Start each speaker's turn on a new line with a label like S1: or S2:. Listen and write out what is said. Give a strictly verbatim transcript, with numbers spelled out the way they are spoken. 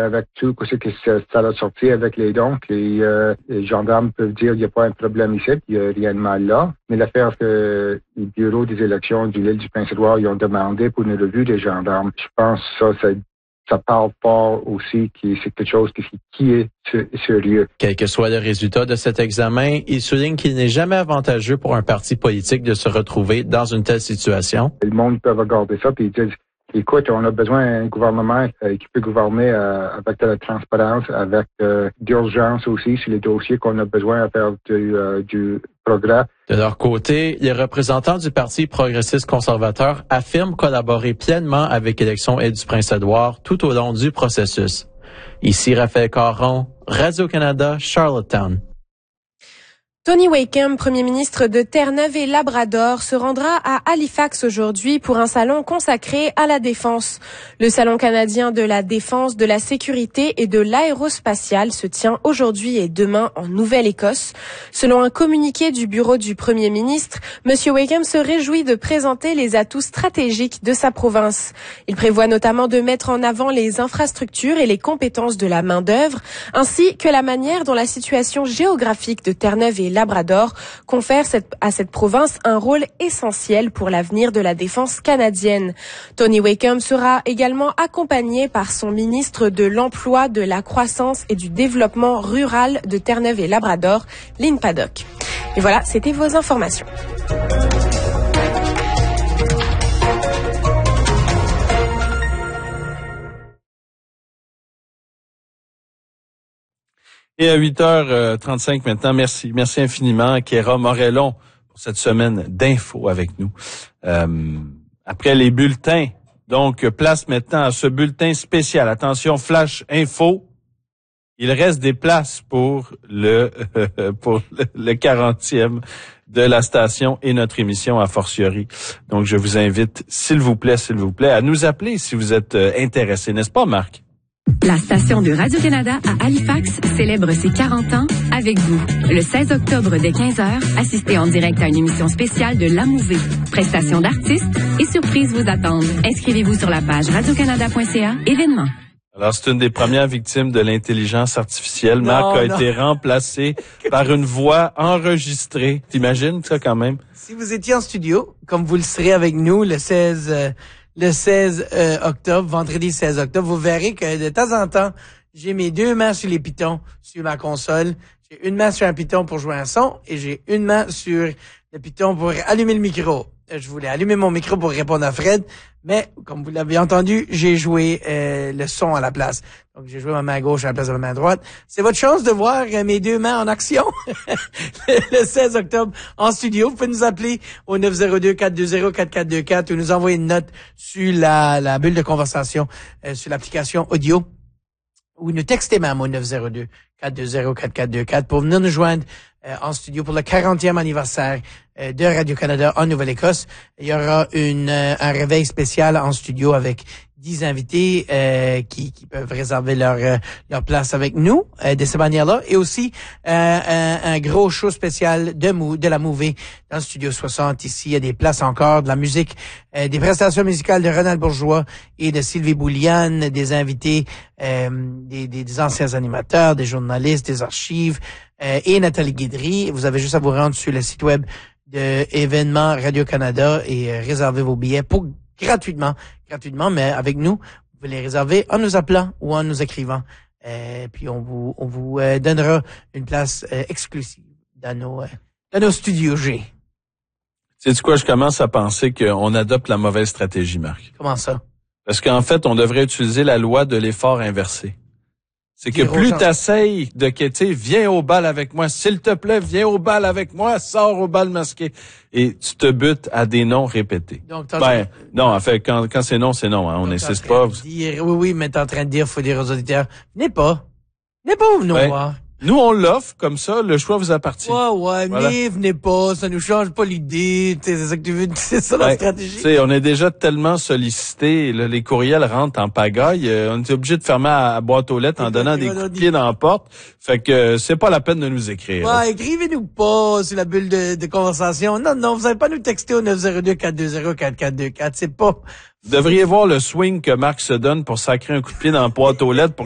S1: avec tout ce que ça, ça a sorti avec les dons, les, euh, les gendarmes peuvent dire qu'il n'y a pas un problème ici, il n'y a rien de mal là. Mais l'affaire que le bureau des élections du l'île du Prince-Édouard, ils ont demandé pour une revue des gendarmes, je pense que ça, ça Ça parle fort aussi que c'est quelque chose qui, qui est sérieux.
S2: Quel que soit le résultat de cet examen, il souligne qu'il n'est jamais avantageux pour un parti politique de se retrouver dans une telle situation.
S1: Le monde peut regarder ça et ils disent, écoute, on a besoin d'un gouvernement euh, qui peut gouverner euh, avec de la transparence, avec euh, d'urgence aussi sur les dossiers qu'on a besoin à faire du, euh, du progrès.
S2: De leur côté, les représentants du Parti progressiste conservateur affirment collaborer pleinement avec l'élection Île du Prince-Édouard tout au long du processus. Ici Raphaël Caron, Radio-Canada, Charlottetown.
S3: Tony Wakeham, Premier ministre de Terre-Neuve et Labrador, se rendra à Halifax aujourd'hui pour un salon consacré à la défense. Le Salon canadien de la défense, de la sécurité et de l'aérospatiale se tient aujourd'hui et demain en Nouvelle-Écosse. Selon un communiqué du bureau du Premier ministre, M. Wakeham se réjouit de présenter les atouts stratégiques de sa province. Il prévoit notamment de mettre en avant les infrastructures et les compétences de la main-d'œuvre, ainsi que la manière dont la situation géographique de Terre-Neuve et Labrador confère cette, à cette province un rôle essentiel pour l'avenir de la défense canadienne. Tony Wakeham sera également accompagné par son ministre de l'Emploi, de la Croissance et du Développement rural de Terre-Neuve et Labrador, Lynn Paddock. Et voilà, c'était vos informations.
S4: Et à huit heures trente-cinq maintenant, merci. Merci infiniment, Kéra Morellon, pour cette semaine d'infos avec nous. Euh, après les bulletins, donc place maintenant à ce bulletin spécial. Attention, flash info. Il reste des places pour le euh, pour le quarantième de la station et notre émission à fortiori. Donc, je vous invite, s'il vous plaît, s'il vous plaît, à nous appeler si vous êtes euh, intéressé, n'est-ce pas, Marc?
S5: La station de Radio-Canada à Halifax célèbre ses quarante ans avec vous. Le seize octobre dès quinze heures, assistez en direct à une émission spéciale de La Mouvée. Prestations d'artistes et surprises vous attendent. Inscrivez-vous sur la page radiocanada point c a, événements.
S4: Alors, c'est une des premières victimes de l'intelligence artificielle.
S6: Non,
S4: Marc a
S6: non.
S4: été remplacé par une voix enregistrée. T'imagines ça quand même?
S6: Si vous étiez en studio, comme vous le serez avec nous le seize... Euh, le seize euh, octobre, vendredi seize octobre, vous verrez que de temps en temps, j'ai mes deux mains sur les pitons sur ma console. J'ai une main sur un piton pour jouer un son et j'ai une main sur le piton pour allumer le micro. Je voulais allumer mon micro pour répondre à Fred, mais comme vous l'avez entendu, j'ai joué euh, le son à la place. Donc j'ai joué ma main gauche à la place de ma main droite. C'est votre chance de voir euh, mes deux mains en action le seize octobre en studio. Vous pouvez nous appeler au neuf zéro deux, quatre deux zéro, quatre quatre deux quatre ou nous envoyer une note sur la, la bulle de conversation euh, sur l'application audio ou nous texter même au neuf zéro deux, quatre deux zéro, quatre quatre deux quatre pour venir nous joindre euh, en studio pour le quarantième anniversaire euh, de Radio-Canada en Nouvelle-Écosse. Il y aura une euh, un réveil spécial en studio avec dix invités euh, qui, qui peuvent réserver leur euh, leur place avec nous euh, de cette manière-là. Et aussi euh, un, un gros show spécial de mou de la Mouvée dans le Studio soixante. Ici, il y a des places encore, de la musique, euh, des prestations musicales de Ronald Bourgeois et de Sylvie Bouliane, des invités, euh, des, des, des anciens animateurs, des journalistes, des archives euh, et Nathalie Guidry. Vous avez juste à vous rendre sur le site web de événements Radio-Canada et euh, réserver vos billets pour gratuitement, gratuitement, mais avec nous, vous pouvez les réserver en nous appelant ou en nous écrivant. Euh, puis on vous, on vous euh, donnera une place euh, exclusive dans nos, euh, dans nos studios G.
S4: Sais-tu quoi, je commence à penser qu'on adopte la mauvaise stratégie, Marc.
S6: Comment ça?
S4: Parce qu'en fait, on devrait utiliser la loi de l'effort inversé. C'est que
S6: Dire aux
S4: plus
S6: gens-
S4: t'essayes de quêter, viens au bal avec moi, s'il te plaît, viens au bal avec moi, sors au bal masqué. Et tu te butes à des noms répétés.
S6: Donc, t'es en
S4: Ben,
S6: train-
S4: non, en fait, quand, quand c'est non, c'est non, hein, on
S6: donc,
S4: n'insiste
S6: t'es en
S4: pas.
S6: train de dire- oui, oui, mais t'es en train de dire, faut dire aux auditeurs, venez pas. Venez pas nous
S4: Ouais.
S6: voir.
S4: Nous, on l'offre, comme ça, le choix vous appartient.
S6: Ouais, ouais,
S4: Voilà.
S6: venez, venez pas, ça nous change pas l'idée, tu sais, c'est ça que tu veux, c'est ça la
S4: Ouais.
S6: stratégie.
S4: Tu sais, on est déjà tellement sollicité, là, les courriels rentrent en pagaille, euh, on est obligé de fermer à, à boîte aux lettres en
S6: Et
S4: donnant
S6: puis,
S4: des
S6: on
S4: coups
S6: a
S4: de
S6: dit-
S4: pied dans la porte. Fait que euh, c'est pas la peine de nous écrire.
S6: Ouais, écrivez-nous pas sur la bulle de, de conversation. Non, non, vous n'allez pas nous texter au neuf zéro deux, quatre deux zéro, quatre quatre deux quatre. C'est pas...
S4: Vous devriez voir le swing que Marc se donne pour sacrer un coup de pied dans la boîte aux lettres pour